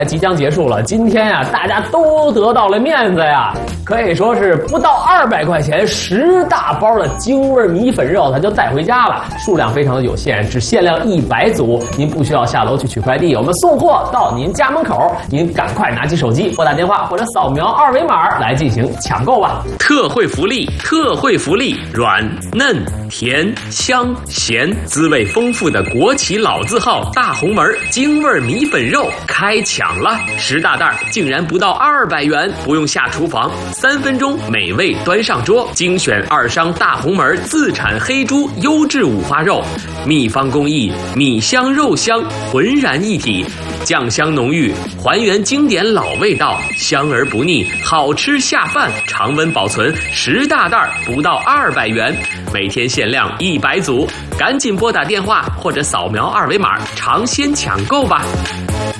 即将结束了，今天呀，大家都得到了面子呀，可以说是不到200块钱10大包的京味米粉肉，它就带回家了。数量非常的有限，只限量100组，您不需要下楼去取快递，我们送货到您家门口，您赶快拿起手机拨打电话或者扫描2维码来进行抢购吧。 特惠福利，特惠福利，软嫩甜香咸，滋味丰富的国企老字号大红门京味米粉肉开抢了，10大袋竟然不到200元，不用下厨房，3分钟美味端上桌。精选2商大红门自产黑猪优质五花肉，秘方工艺，米香肉香浑然一体，酱香浓郁，还原经典老味道，香而不腻，好吃下饭，常温保存，10大袋不到200元，每天限量100组，赶紧拨打电话或者扫描2维码尝鲜抢购吧。